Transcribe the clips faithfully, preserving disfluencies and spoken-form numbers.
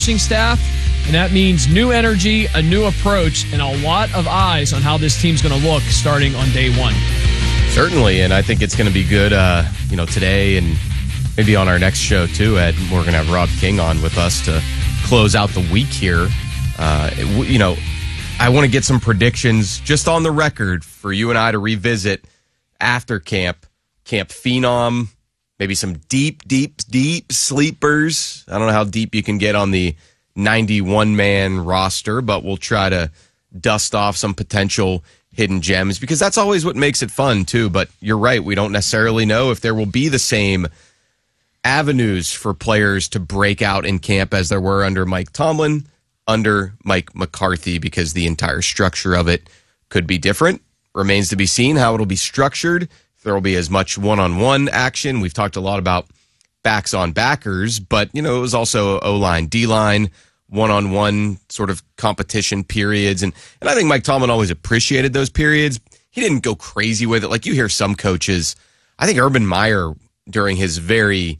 coaching staff, and that means new energy, a new approach, and a lot of eyes on how this team's going to look starting on day one. Certainly, and I think it's going to be good, uh, you know, today and maybe on our next show too, Ed. We're going to have Rob King on with us to close out the week here. Uh, it, you know, I want to get some predictions just on the record for you and I to revisit after camp. Camp Phenom, maybe some deep, deep, deep sleepers. I don't know how deep you can get on the ninety-one man roster, but we'll try to dust off some potential hidden gems because that's always what makes it fun too. But you're right, we don't necessarily know if there will be the same avenues for players to break out in camp as there were under Mike Tomlin, under Mike McCarthy, because the entire structure of it could be different. Remains to be seen how it'll be structured. If there will be as much one-on-one action. We've talked a lot about backs on backers, but, you know, it was also O-line, D-line, one-on-one sort of competition periods. And, and I think Mike Tomlin always appreciated those periods. He didn't go crazy with it. Like you hear some coaches, I think Urban Meyer, during his very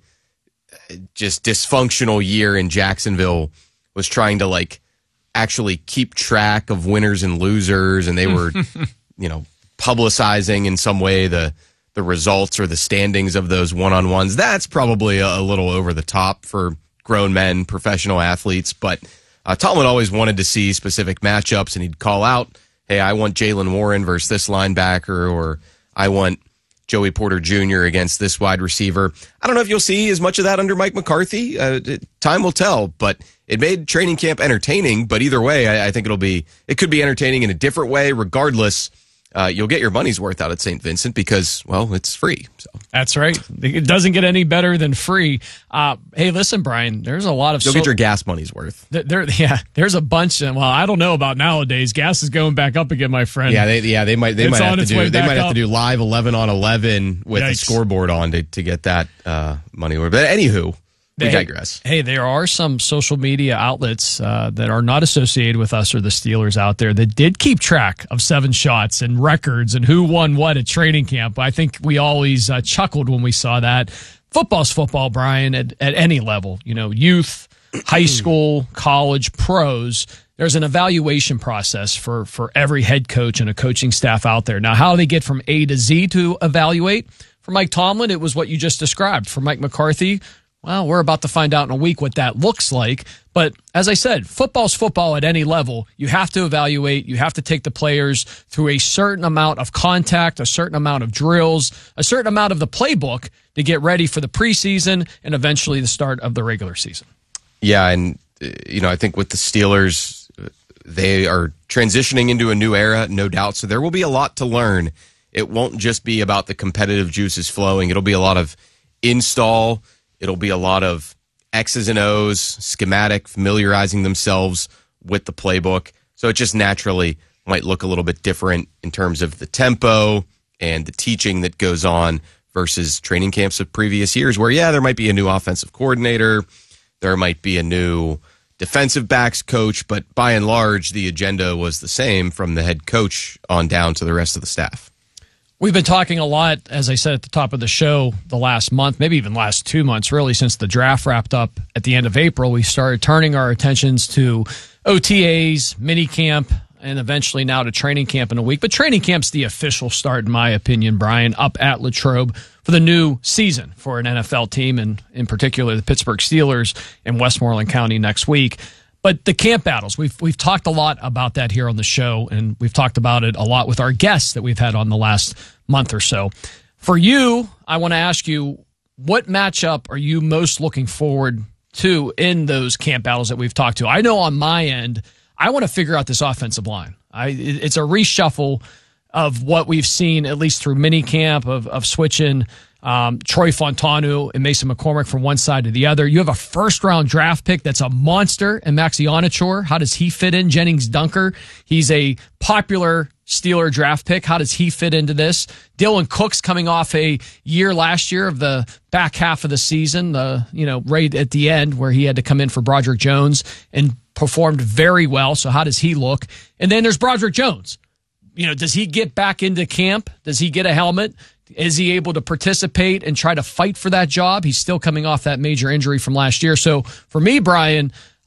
just dysfunctional year in Jacksonville, was trying to like actually keep track of winners and losers, and they were, you know, publicizing in some way the the results or the standings of those one-on-ones. That's probably a, a little over the top for grown men, professional athletes, but uh, Tomlin always wanted to see specific matchups, and he'd call out, hey, I want Jaylen Warren versus this linebacker, or I want Joey Porter Junior against this wide receiver. I don't know if you'll see as much of that under Mike McCarthy. Uh, time will tell, but it made training camp entertaining. But either way, I, I think it'll be, it could be entertaining in a different way. Regardless, uh, you'll get your money's worth out at Saint Vincent because, well, it's free. So that's right. It doesn't get any better than free. Uh, hey, listen, Brian, there's a lot of... You'll so- get your gas money's worth. Th- there, yeah, there's a bunch. Of, well, I don't know about nowadays. Gas is going back up again, my friend. Yeah, they, yeah, they might, they it's might have to do, they might up. have to do live eleven on eleven with Yikes. the scoreboard on to, to get that uh, money worth. But anywho, we hey, digress. Hey, there are some social media outlets uh, that are not associated with us or the Steelers out there that did keep track of seven shots and records and who won what at training camp. I think we always uh, chuckled when we saw that. Football's football, Brian, at, at any level. You know, youth, high school, college, pros. There's an evaluation process for, for every head coach and a coaching staff out there. Now, how they get from A to Z to evaluate? For Mike Tomlin, it was what you just described. For Mike McCarthy, well, we're about to find out in a week what that looks like. But as I said, football's football at any level. You have to evaluate. You have to take the players through a certain amount of contact, a certain amount of drills, a certain amount of the playbook to get ready for the preseason and eventually the start of the regular season. Yeah, and, you know, I think with the Steelers, they are transitioning into a new era, no doubt. So there will be a lot to learn. It won't just be about the competitive juices flowing. It'll be a lot of install. It'll be a lot of X's and O's, schematic, familiarizing themselves with the playbook. So it just naturally might look a little bit different in terms of the tempo and the teaching that goes on versus training camps of previous years where, yeah, there might be a new offensive coordinator. There might be a new defensive backs coach, but by and large, the agenda was the same from the head coach on down to the rest of the staff. We've been talking a lot, as I said at the top of the show, the last month, maybe even last two months, really, since the draft wrapped up at the end of April. We started turning our attentions to O T As, mini camp, and eventually now to training camp in a week. But training camp's the official start, in my opinion, Brian, up at Latrobe for the new season for an N F L team, and in particular the Pittsburgh Steelers in Westmoreland County next week. But the camp battles, we've we've talked a lot about that here on the show, and we've talked about it a lot with our guests that we've had on the last month or so. For you, I want to ask you, what matchup are you most looking forward to in those camp battles that we've talked to? I know on my end, I want to figure out this offensive line. I It's a reshuffle of what we've seen, at least through mini camp, of, of switching Um, Troy Fontanu and Mason McCormick from one side to the other. You have a first-round draft pick that's a monster in Maxi Onachor. How does he fit in? Jennings Dunker, he's a popular Steeler draft pick. How does he fit into this? Dylan Cook's coming off a year last year of the back half of the season, the you know right at the end where he had to come in for Broderick Jones and performed very well. So how does he look? And then there's Broderick Jones. You know, does he get back into camp? Does he get a helmet? Is he able to participate and try to fight for that job? He's still coming off that major injury from last year. So for me, Brian,